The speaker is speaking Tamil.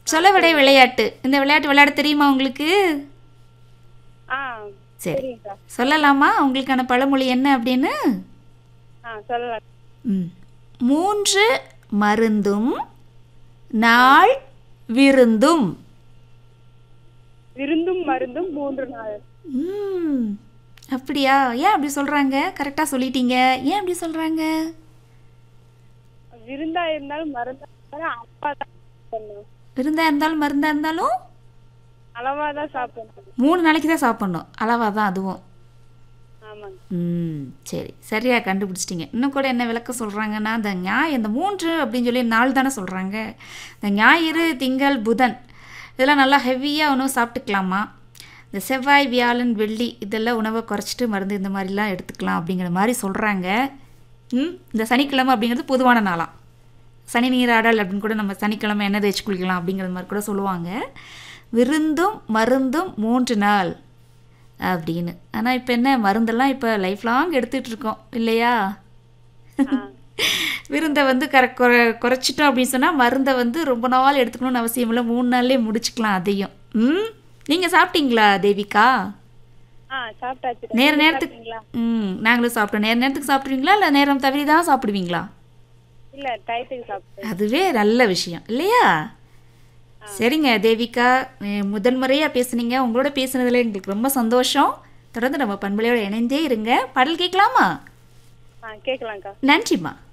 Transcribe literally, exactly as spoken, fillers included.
சொலவடை விளையாட்டு. இந்த விளையாட்டு விளையாட தெரியுமா உங்களுக்கு? ஆ சரி, சரிங்கக்கா. சொல்லலாமா உங்களுக்கான பழமொழி என்ன அப்படின்னு? ஆ சொல்லலாம். ம். மூன்று மருந்தும் நாள் விருந்தும். விருந்தும் மருந்தும் மூன்று நாள். ம் அப்படியா? ஏன் அப்படி சொல்கிறாங்க? கரெக்டாக சொல்லிட்டீங்க. ஏன் அப்படி சொல்கிறாங்க? விருந்தா இருந்தாலும் மருந்தா இருந்தாலும் அப்பா தான் சாப்பிடணும். விருந்தாக இருந்தாலும் மருந்தாக இருந்தாலும் அளவா தான் சாப்பிடணும். மூணு நாளைக்கு தான் சாப்பிட்ணும். அளவாக தான் அதுவும். ஆமாங்க. ம் சரி, சரியாக கண்டுபிடிச்சிட்டிங்க. இன்னும் கூட என்ன விளக்கம் சொல்கிறாங்கன்னா, இந்த ஞாய் இந்த மூன்று அப்படின்னு சொல்லி நாள் தானே சொல்கிறாங்க. இந்த ஞாயிறு திங்கள் புதன் இதெல்லாம் நல்லா ஹெவியாக உணவு சாப்பிட்டுக்கலாமா. இந்த செவ்வாய் வியாழன் வெள்ளி இதெல்லாம் உணவை குறைச்சிட்டு மருந்து இந்த மாதிரிலாம் எடுத்துக்கலாம் அப்படிங்கிற மாதிரி சொல்கிறாங்க. ம் இந்த சனிக்கிழமை அப்படிங்கிறது பொதுவான நாளாம். சனி நீராடல் அப்படின்னு கூட நம்ம சனிக்கிழமை எண்ணெய் தேய்ச்சி குளிக்கலாம் அப்படிங்கிற மாதிரி கூட சொல்லுவாங்க. விருந்தும் மருந்தும் மூன்று நாள் அப்படின்னு. ஆனால் இப்போ என்ன மருந்தெல்லாம் இப்போ லைஃப் லாங் எடுத்துகிட்டு இருக்கோம் இல்லையா? விருந்தை வந்து கர குறை குறைச்சிட்டோம் அப்படின்னு சொன்னால் மருந்தை வந்து ரொம்ப நாள் எடுத்துக்கணும்னு அவசியம் இல்லை. மூணு நாள்லேயே முடிச்சுக்கலாம் அதையும். ம் நீங்கள் சாப்பிட்டீங்களா தேவிகா? ஆ சாப்பிட்டாச்சு. நேர நேரத்துக்கு ம் நாங்களும் சாப்பிட்டோம். நேர நேரத்துக்கு சாப்பிடுவீங்களா இல்லை நேரம் தவறி தான் சாப்பிடுவீங்களா? இல்ல டயத்துக்கு சாப்பிட்டேன். அதுவே நல்ல விஷயம் இல்லையா? சரிங்க தேவிகா, முதல் முறையாக பேசுனீங்க. உங்களோட பேசுனதில் எங்களுக்கு ரொம்ப சந்தோஷம். தொடர்ந்து நம்ம பண்பலையோட இணைந்தே இருங்க. பாடல் கேட்கலாமா? ஆ கேட்கலாம்க்கா. நன்றிம்மா.